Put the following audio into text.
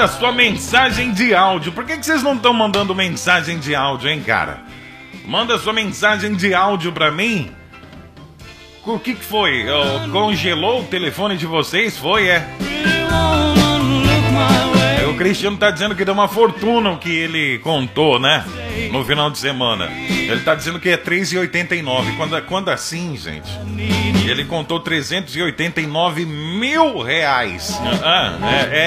Manda sua mensagem de áudio. Por que vocês não estão mandando mensagem de áudio, hein, cara? Manda sua mensagem de áudio pra mim. O que foi? Congelou o telefone de vocês? Foi, é? O Cristiano tá dizendo que deu uma fortuna o que ele contou, né? No final de semana. Ele tá dizendo que é R$3,89. Quando assim, gente? Ele contou R$389 mil.